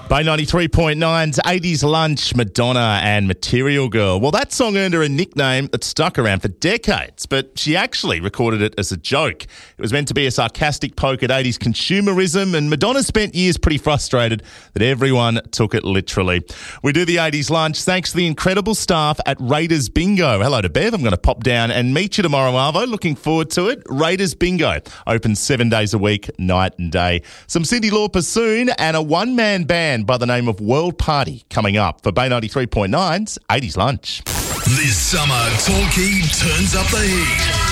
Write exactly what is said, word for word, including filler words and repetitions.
Bay ninety-three point nine's eighties Lunch, Madonna and Material Girl. Well, that song earned her a nickname that stuck around for decades, but she actually recorded it as a joke. It was meant to be a sarcastic poke at eighties consumerism, and Madonna spent years pretty frustrated that everyone took it literally. We do the eighties Lunch thanks to the incredible staff at Raiders Bingo. Hello to Bev. I'm going to pop down and meet you tomorrow, Arvo. Looking forward to it. Raiders Bingo. Open seven days a week, night and day. Some Cyndi Lauper soon, and a one-man band by the name of World Party coming up for Bay ninety-three point nine's eighties Lunch. This summer, Torquay turns up the heat.